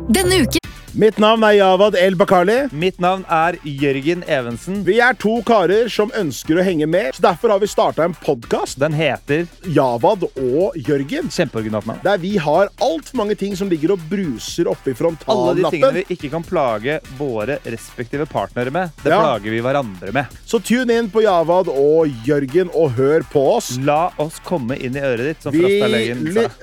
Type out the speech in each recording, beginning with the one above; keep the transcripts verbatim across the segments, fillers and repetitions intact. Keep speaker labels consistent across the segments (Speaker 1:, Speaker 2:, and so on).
Speaker 1: Denne uken
Speaker 2: Mitt navn er Javad El Bakali.
Speaker 3: Mitt navn er Jørgen Evensen.
Speaker 2: Vi er to karer som ønsker å henge med, så derfor har vi startet en podcast.
Speaker 3: Den heter
Speaker 2: Javad og Jørgen.
Speaker 3: Kjempeoriginalt navn.
Speaker 2: Der vi har alt for mange ting som ligger og bruser oppe i frontallappen.
Speaker 3: Alle de tingene vi ikke kan plage våre respektive partnere med, det
Speaker 2: Ja.
Speaker 3: plager vi hverandre med.
Speaker 2: Så tune inn på Javad og Jørgen og hør på oss.
Speaker 3: La oss komme inn i øret ditt, som
Speaker 2: Vi
Speaker 3: Frostalegen
Speaker 2: ly-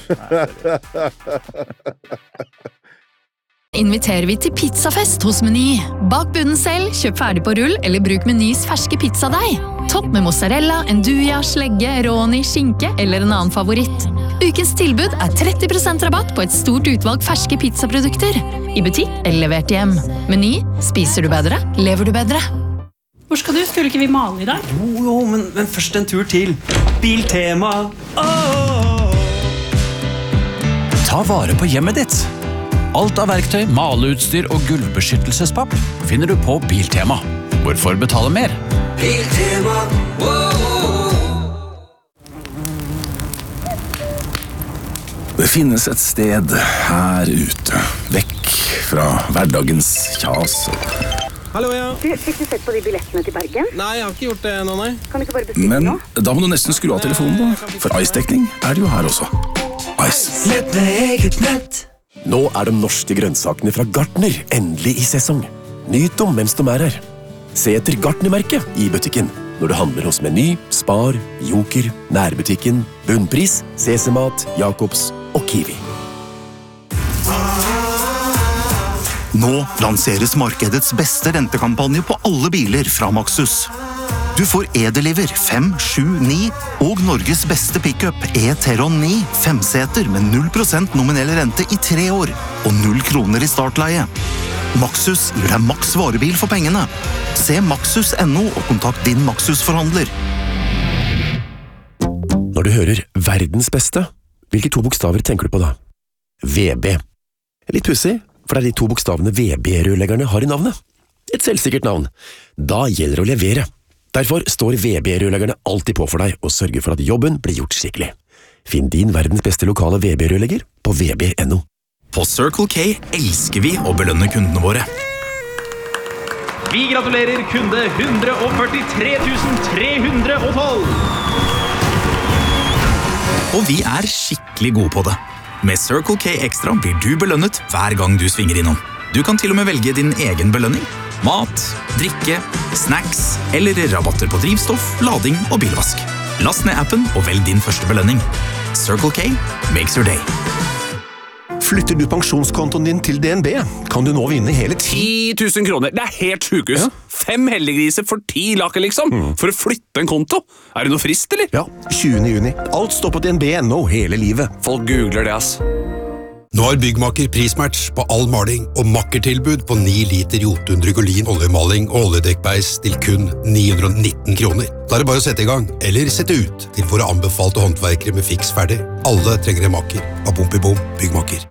Speaker 3: sa.
Speaker 1: inviterer vi til pizzafest hos Meny. Bak bunnen selv, kjøp ferdig på rull, eller bruk Menys ferske pizzadeig. Topp med mozzarella, enduja, slegge, råni, skinke eller en annen favoritt. Ukens tilbud er tretti prosent rabatt på et stort utvalg ferske pizzaprodukter. I butikk eller levert hjem. Meny, spiser du bedre, lever du bedre.
Speaker 4: Hvor skal du? Skulle ikke vi male i dag?
Speaker 5: Jo, jo, men, men først en tur til Biltema. Oh!
Speaker 6: Ta vare på hjemmet ditt. Alt av verktøy, maleutstyr og gulvbeskyttelsespapp finner du på Biltema. Hvorfor betale mer?
Speaker 5: Biltema.
Speaker 7: Det finnes et sted her ute, vekk fra hverdagens kjas.
Speaker 8: Hallo, ja.
Speaker 9: Du, fikk du sett på de billettene til Bergen?
Speaker 8: Nei, jeg har ikke gjort det ennå, nei.
Speaker 9: Kan du ikke bare bestille
Speaker 7: Men
Speaker 9: nå?
Speaker 7: da må du nesten skru av telefonen da, for Ice-dekning er det jo her også. Ice.
Speaker 5: Nett med eget nett.
Speaker 10: Nå er de norske grønnsakene fra Gartner endelig i sesong. Nyt dem mens de er her. Se etter Gartner-merket i butikken når du handler hos Meny, Spar, Joker, Nærbutikken, Bunnpris, Sesemat, Jakobs og Kiwi.
Speaker 11: Nå lanseres markedets beste rentekampanje på alle biler fra Maxus. Du får E-Deliver fem, sju, ni og Norges beste pickup E-Teron ni femseter med null prosent nominell rente i tre år og null kroner i startleie. Maxus gir deg maks varebil for pengene. Se maxus punktum no og kontakt din Maxus-forhandler.
Speaker 10: Når du hører verdens beste, hvilke to bokstaver tenker du på da? V B. Litt pussig, for det er de to bokstavene V B-rørleggerne har i navnet. Et selvsikkert navn. Da gjelder det å levere. Derfor står V B-rørleggerne alltid på for deg og sørger for at jobben blir gjort skikkelig. Finn din verdens beste lokale V B-rørlegger på V B punktum no.
Speaker 12: På Circle K elsker vi å belønne kundene våre.
Speaker 13: Vi gratulerer kunde one hundred forty-three thousand three hundred twelve!
Speaker 12: Og vi er skikkelig gode på det. Med Circle K Extra blir du belønnet hver gang du svinger innom. Du kan til og med velge din egen belønning. Mat, drikke, snacks eller rabatter på drivstoff, lading og bilvask. Last ned appen og velg din første belønning. Circle K makes your day.
Speaker 10: Flytter du pensjonskontoen din til D N B, kan du nå vinne hele
Speaker 6: ti tusen kroner. Det er helt sjukehus. Ja. Fem heldiggriser for ti laker, liksom. Mm. For å flytte en konto. Er det noe frist, eller?
Speaker 10: Ja, tjuende juni. Alt står på D N B punktum no hele livet.
Speaker 6: Folk googler det, ass.
Speaker 14: Nå har Byggmaker prismatch på all maling og makkertilbud på ni liter Jotun Drygolin oljemaling og oljedekkbeis til kun ni hundre nitten kroner. Da er det bare å sette i gang, eller sette ut til våre anbefalte håndverkere med fiks ferdig. Alle trenger en makker. Av bom i bom, Byggmaker.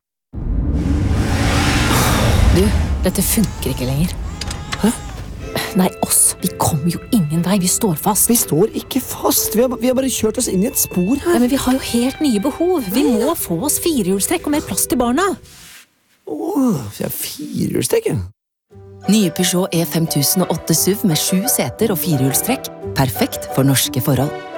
Speaker 15: Du, dette funker ikke lenger. Hæ? Nei, oss. Vi kommer jo ingen vei. Vi står fast.
Speaker 5: Vi står ikke fast. Vi har, vi har bare kjørt oss inn i et spor her.
Speaker 15: Nei, men vi har jo helt nye behov. Vi må få oss firehjulstrekk og mer plass til barna.
Speaker 5: Åh, vi har firehjulstrekk.
Speaker 15: Nye Peugeot E fem tusen og åtte S U V med sju seter og firehjulstrekk. Perfekt for norske forhold.